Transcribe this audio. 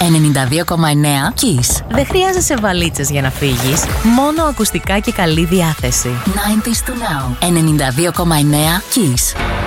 92,9 Kiss. Δεν χρειάζεσαι βαλίτσες για να φύγεις, μόνο ακουστικά και καλή διάθεση. 90s to now. 92,9 Kiss.